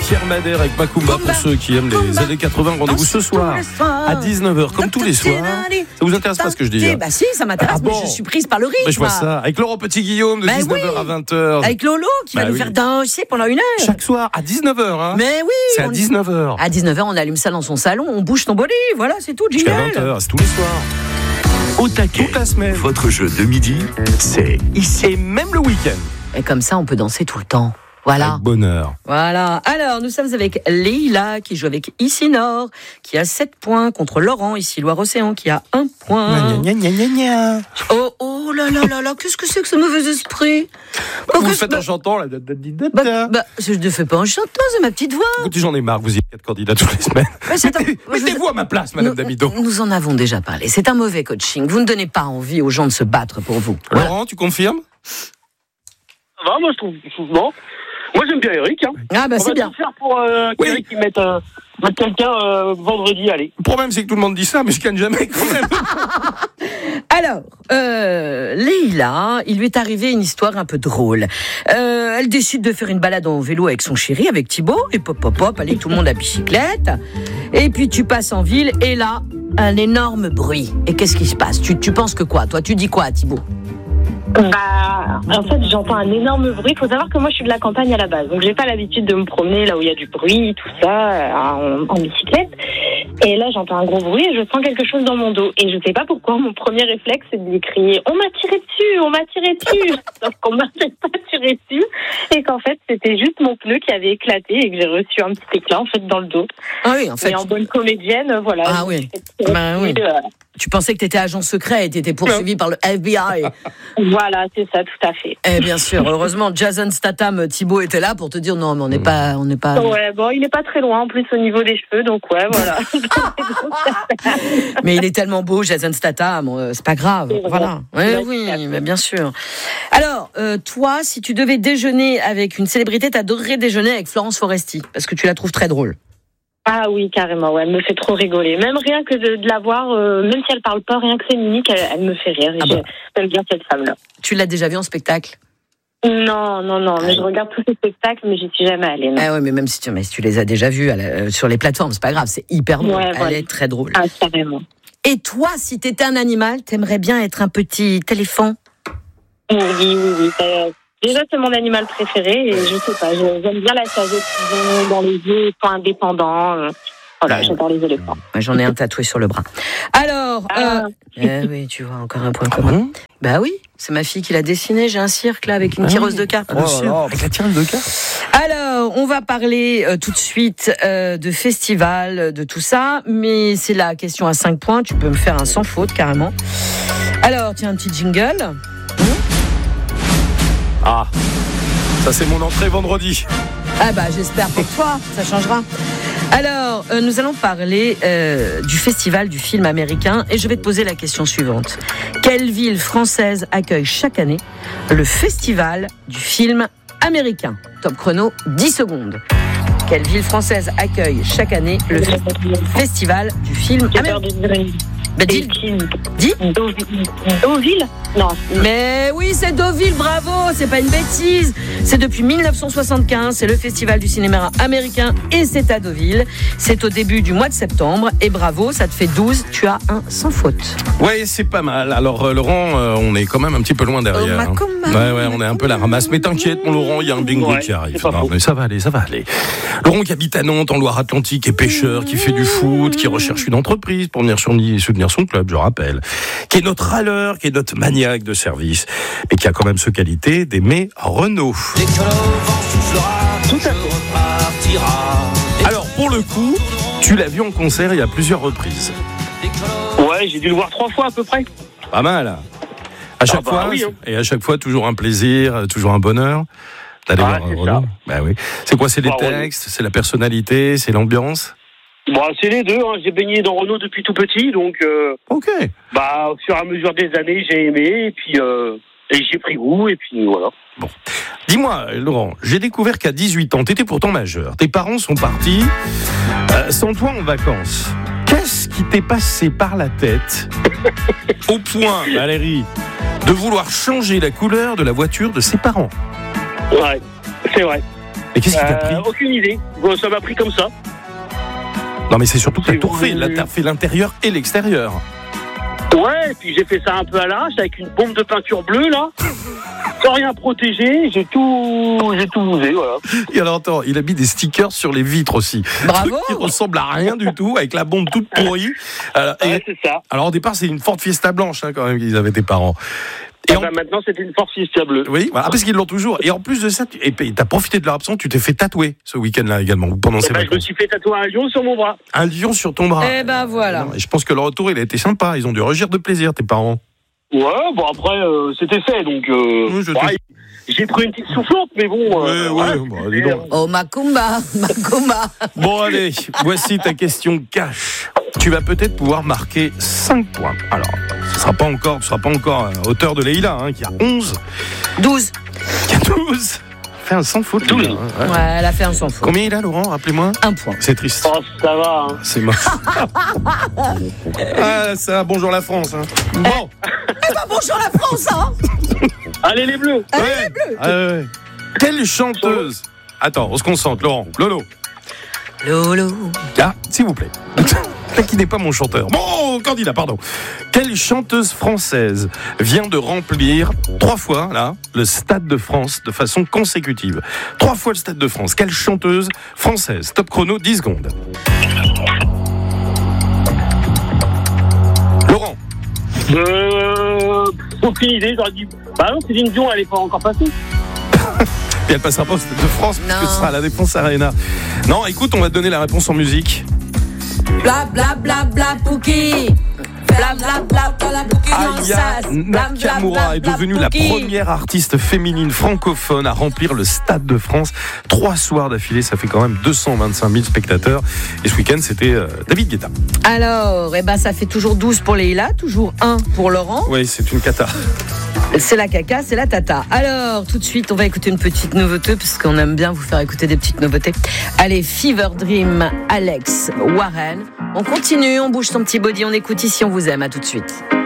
Pierre Madère avec Macumba pour ceux qui aiment les années 80. Rendez-vous ce soir à 19h, comme tous les soirs. Ça vous intéresse pas ce que je dis? Bah si, ça m'intéresse, mais je suis prise par le rythme. Je vois ça. Avec Laurent Petit-Guillaume de 19h à 20h. Avec Lolo qui va nous faire danser pendant 1 heure. Chaque soir à 19h. Hein. Mais oui. C'est à 19h. À 19h, on allume ça dans son salon, on bouge ton body. Voilà, c'est tout. Jusqu'à 20h, c'est tous les soirs. Au taquet, toute la semaine. Votre jeu de midi, c'est ici. Et même le week-end. Et comme ça, on peut danser tout le temps. Voilà. Avec bonheur. Voilà. Alors, nous sommes avec Leïla, qui joue avec Ici-Nord, qui a 7 points, contre Laurent, ici Loire-Océan, qui a 1 point. Oh là là là là, qu'est-ce que c'est que ce mauvais esprit? Vous le faites en chantant, là. Je ne fais pas en chantant, c'est ma petite voix. Écoutez, j'en ai marre, vous y êtes 4 candidats toutes les semaines. Mettez-vous à ma place, Madame Damido. Nous en avons déjà parlé. C'est un mauvais coaching. Vous ne donnez pas envie aux gens de se battre pour vous. Laurent, voilà. tu confirmes? Ça va, moi je trouve bon. Moi j'aime bien Eric. Hein. Ah bah c'est bien. On va tout faire pour Eric qui mette quelqu'un vendredi, allez. Le problème c'est que tout le monde dit ça, mais je gagne jamais quand même. Alors, Leïla, il lui est arrivé une histoire un peu drôle. Elle décide de faire une balade en vélo avec son chéri, avec Thibaut, et pop, allez, tout le monde à bicyclette. Et puis tu passes en ville, et là, un énorme bruit. Et qu'est-ce qui se passe? Tu penses que quoi? Toi, tu dis quoi à Thibaut? Bah, en fait, j'entends un énorme bruit. Il faut savoir que moi, je suis de la campagne à la base. Donc, j'ai pas l'habitude de me promener là où il y a du bruit, tout ça, en bicyclette. Et là, j'entends un gros bruit et je sens quelque chose dans mon dos. Et je sais pas pourquoi, mon premier réflexe, c'est de lui crier « On m'a tiré dessus !» Sauf qu'on m'a pas tiré dessus. Et qu'en fait, c'était juste mon pneu qui avait éclaté et que j'ai reçu un petit éclat, en fait, dans le dos. Ah oui, en fait. Et en bonne comédienne, voilà. Ah oui. Bah oui. Tu pensais que t'étais agent secret et t'étais poursuivi par le FBI. Voilà, c'est ça, tout à fait. Eh bien sûr, heureusement, Jason Statham, Thibaut était là pour te dire non, mais on n'est pas. Ouais, bon, il est pas très loin en plus au niveau des cheveux, donc ouais, voilà. Mais il est tellement beau, Jason Statham, c'est pas grave. Voilà. Oui, mais bien sûr. Alors, toi, si tu devais déjeuner avec une célébrité, t'adorerais déjeuner avec Florence Foresti, parce que tu la trouves très drôle. Ah oui, carrément, ouais, elle me fait trop rigoler. Même rien que de la voir, même si elle parle pas, rien que c'est mimique, elle me fait rire. J'aime bien cette femme-là. Tu l'as déjà vue en spectacle? Non, mais je regarde tous ces spectacles, mais j'y suis jamais allée. Non. Ah ouais, mais même si tu les as déjà vus sur les plateformes, c'est pas grave, c'est hyper drôle. Ouais, elle est très drôle. Ah, carrément. Et toi, si t'étais un animal, t'aimerais bien être un petit éléphant? Oui. Déjà, c'est mon animal préféré et je sais pas, j'aime bien la sagesse qu'ils ont dans les yeux, ils sont indépendants. Voilà, j'adore les éléphants. Moi, j'en ai un tatoué sur le bras. Alors, oui, tu vois, encore un point commun. Bah oui, c'est ma fille qui l'a dessiné. J'ai un cirque là avec une tireuse de cartes. Avec la tireuse de cartes. Alors, on va parler tout de suite de festival, de tout ça, mais c'est la question à 5 points. Tu peux me faire un sans faute carrément. Alors, tiens, un petit jingle. Ah, ça c'est mon entrée vendredi. Ah bah j'espère pour toi, ça changera. Alors, nous allons parler du festival du film américain et je vais te poser la question suivante. Quelle ville française accueille chaque année le festival du film américain? Top chrono, 10 secondes. Quelle ville française accueille chaque année le festival du film américain? Dis. Deauville? Non. Mais oui, c'est Deauville, bravo, c'est pas une bêtise. C'est depuis 1975, c'est le festival du cinéma américain et c'est à Deauville. C'est au début du mois de septembre et bravo, ça te fait 12, tu as un sans faute. Ouais, c'est pas mal. Alors Laurent, on est quand même un petit peu loin derrière. Ouais, on est un peu la ramasse. Mais t'inquiète, mon Laurent, il y a un bingo qui arrive. Non, mais ça va aller. Laurent qui habite à Nantes, en Loire-Atlantique, est pêcheur, qui fait du foot, qui recherche une entreprise pour venir soutenir son club, je rappelle, qui est notre râleur, qui est notre maniaque de service, mais qui a quand même ce qualité d'aimer Renault. Tout à fait. Alors, pour le coup, tu l'as vu en concert il y a plusieurs reprises. Ouais, j'ai dû le voir 3 fois à peu près. Pas mal. À chaque fois, oui, hein. Et à chaque fois, toujours un plaisir, toujours un bonheur d'aller voir c'est Renault. ça. Bah oui. C'est quoi? C'est les textes, c'est la personnalité, c'est l'ambiance? Bon, c'est les deux, hein. J'ai baigné dans Renault depuis tout petit, donc Ok. au fur et à mesure des années, j'ai aimé, et puis et j'ai pris goût, et puis voilà. Bon. Dis-moi, Laurent, j'ai découvert qu'à 18 ans, t'étais pourtant majeur. Tes parents sont partis sans toi en vacances. Qu'est-ce qui t'est passé par la tête au point, Valérie, de vouloir changer la couleur de la voiture de ses parents? Ouais, c'est vrai. Et qu'est-ce qui t'a pris? Aucune idée. Bon, ça m'a pris comme ça. Non, mais c'est surtout que t'as tout refait. Là, t'as fait l'intérieur et l'extérieur. Ouais, et puis j'ai fait ça un peu à l'arrache avec une bombe de peinture bleue, là. Sans rien protéger, j'ai tout bousé, voilà. Et alors, attends, il a mis des stickers sur les vitres aussi. Bravo. Truc qui ressemble à rien du tout, avec la bombe toute pourrie. Alors, Ouais, c'est ça. alors, au départ, c'est une Ford Fiesta blanche, quand même, qu'ils avaient tes parents. Et maintenant, c'était une Ford Fiesta bleue. Oui, voilà, parce qu'ils l'ont toujours. Et en plus de ça, t'as profité de leur absence, tu t'es fait tatouer ce week-end-là également, pendant ces vacances. Je me suis fait tatouer un lion sur mon bras. Un lion sur ton bras. Eh ben voilà. Et je pense que le retour, il a été sympa. Ils ont dû rugir de plaisir, tes parents. Ouais, bon après, c'était fait, donc... j'ai pris une petite soufflante, mais bon... dis donc. Oh, Macumba. Bon, allez, voici ta question cash. Tu vas peut-être pouvoir marquer 5 points. Alors, tu ne seras pas encore à hauteur de Leïla, qui a 11. 12. Qui a 12. Fait un sans faute. 12. Ouais, elle a fait un sans faute. Combien il a, Laurent? Rappelez-moi. 1 point. C'est triste. Oh, ça va. C'est moche. Ça, bonjour la France. Bon. Eh ben bonjour la France, Allez les Bleus. Allez les Bleus. Ouais. Quelle chanteuse... Attends, on se concentre, Laurent. Lolo. Ah, s'il vous plaît. Qui n'est pas mon chanteur. Bon, candidat, pardon. Quelle chanteuse française vient de remplir 3 fois, là, le Stade de France de façon consécutive? 3 fois le Stade de France. Quelle chanteuse française? Top chrono, 10 secondes. Laurent. Aucune idée, j'aurais dit... Bah non, Céline Dion, elle n'est pas encore passée. Et elle passera pas au Stade de France, parce que ce sera à la Défense Arena. Non, écoute, on va te donner la réponse en musique. Bla bla bla bla Pouki. Bla bla bla bla Pouki. Aya Nakamura est devenue la première artiste féminine francophone à remplir le Stade de France 3 soirs d'affilée. Ça fait quand même 225 000 spectateurs. Et ce week-end, c'était David Guetta. Alors, ça fait toujours 12 pour Leïla, toujours 1 pour Laurent. Oui, c'est une cata. C'est la caca, c'est la tata. Alors, tout de suite, on va écouter une petite nouveauté, parce qu'on aime bien vous faire écouter des petites nouveautés. Allez, Fever Dream, Alex Warren. On continue, on bouge son petit body, on écoute Ici, on vous aime. À tout de suite.